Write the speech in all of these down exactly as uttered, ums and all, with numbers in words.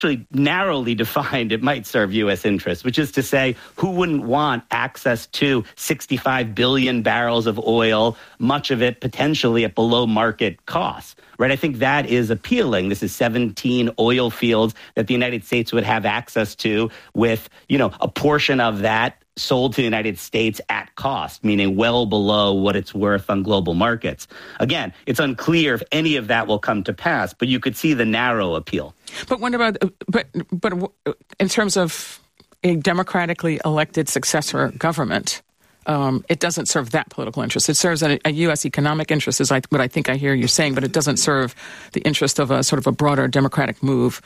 actually narrowly defined, it might serve U S interests, which is to say, who wouldn't want access to sixty-five billion barrels of oil, much of it potentially at below market costs, right? I think that is appealing. This is seventeen oil fields that the United States would have access to, with, you know, a portion of that sold to the United States at cost, meaning well below what it's worth on global markets. Again, it's unclear if any of that will come to pass, but you could see the narrow appeal. But what about, but, but in terms of a democratically elected successor government, um, it doesn't serve that political interest. It serves a, a U S economic interest, is what I think I hear you saying, but it doesn't serve the interest of a sort of a broader democratic move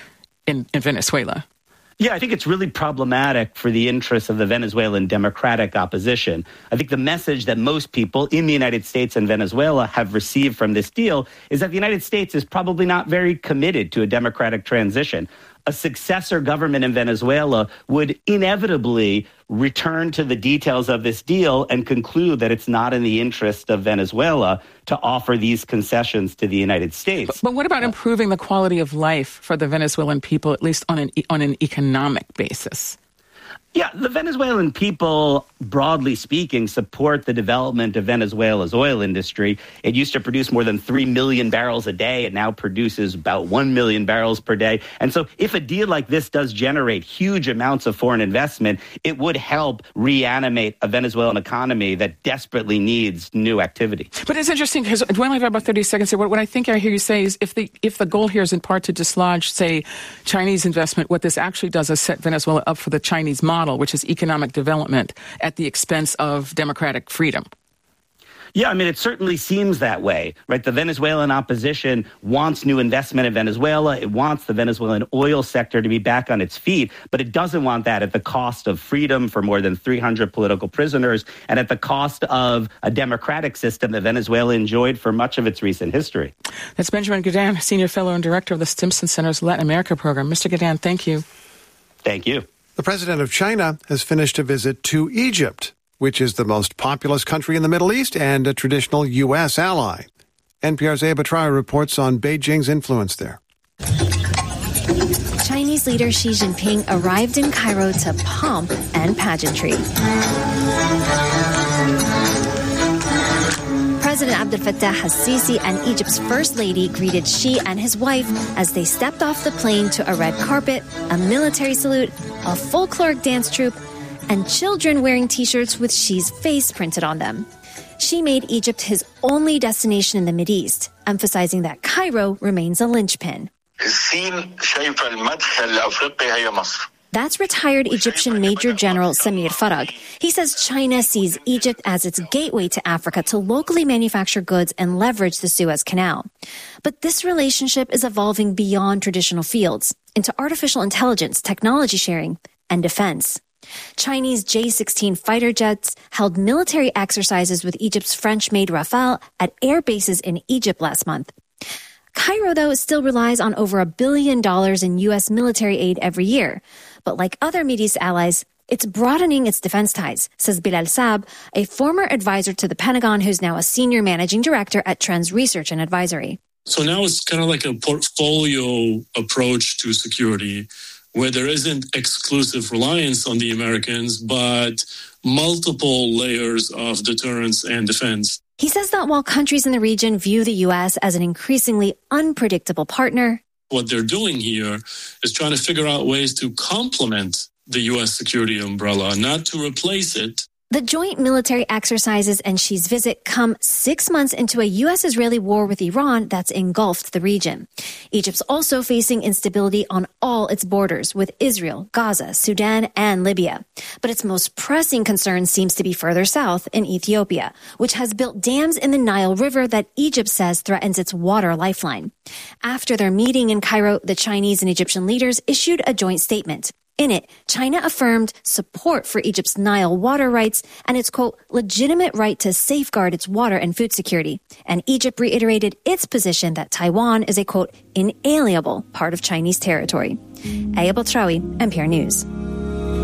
in, in Venezuela. Yeah, I think it's really problematic for the interests of the Venezuelan democratic opposition. I think the message that most people in the United States and Venezuela have received from this deal is that the United States is probably not very committed to a democratic transition. A successor government in Venezuela would inevitably return to the details of this deal and conclude that it's not in the interest of Venezuela to offer these concessions to the United States. But, but what about improving the quality of life for the Venezuelan people, at least on an on an economic basis? Yeah, the Venezuelan people, broadly speaking, support the development of Venezuela's oil industry. It used to produce more than three million barrels a day. It now produces about one million barrels per day. And so if a deal like this does generate huge amounts of foreign investment, it would help reanimate a Venezuelan economy that desperately needs new activity. But it's interesting because we only have about thirty seconds here. What, what I think I hear you say is if the if the goal here is in part to dislodge, say, Chinese investment, what this actually does is set Venezuela up for the Chinese model, which is economic development at the expense of democratic freedom. Yeah, I mean, it certainly seems that way, right? The Venezuelan opposition wants new investment in Venezuela. It wants the Venezuelan oil sector to be back on its feet, but it doesn't want that at the cost of freedom for more than three hundred political prisoners and at the cost of a democratic system that Venezuela enjoyed for much of its recent history. That's Benjamin Gedan, Senior Fellow and Director of the Stimson Center's Latin America Program. Mister Gedan, thank you. Thank you. The president of China has finished a visit to Egypt, which is the most populous country in the Middle East and a traditional U S ally. N P R's Aya Batrawi reports on Beijing's influence there. Chinese leader Xi Jinping arrived in Cairo to pomp and pageantry. President Abdel Fattah al-Sisi and Egypt's First Lady greeted Xi and his wife as they stepped off the plane to a red carpet, a military salute, a folkloric dance troupe, and children wearing T-shirts with Xi's face printed on them. Xi made Egypt his only destination in the Mideast, emphasizing that Cairo remains a linchpin. That's retired Egyptian Major General Samir Farag. He says China sees Egypt as its gateway to Africa to locally manufacture goods and leverage the Suez Canal. But this relationship is evolving beyond traditional fields into artificial intelligence, technology sharing, and defense. Chinese J sixteen fighter jets held military exercises with Egypt's French-made Rafale at air bases in Egypt last month. Cairo, though, still relies on over a billion dollars in U S military aid every year. But like other Mideast allies, it's broadening its defense ties, says Bilal Saab, a former advisor to the Pentagon who's now a senior managing director at Trends Research and Advisory. So now it's kind of like a portfolio approach to security, where there isn't exclusive reliance on the Americans, but multiple layers of deterrence and defense. He says that while countries in the region view the U S as an increasingly unpredictable partner, what they're doing here is trying to figure out ways to complement the U S security umbrella, not to replace it. The joint military exercises and Xi's visit come six months into a U S-Israeli war with Iran that's engulfed the region. Egypt's also facing instability on all its borders with Israel, Gaza, Sudan, and Libya. But its most pressing concern seems to be further south in Ethiopia, which has built dams in the Nile River that Egypt says threatens its water lifeline. After their meeting in Cairo, the Chinese and Egyptian leaders issued a joint statement. In it, China affirmed support for Egypt's Nile water rights and its, quote, legitimate right to safeguard its water and food security. And Egypt reiterated its position that Taiwan is a, quote, inalienable part of Chinese territory. Aya Batrawi, N P R News.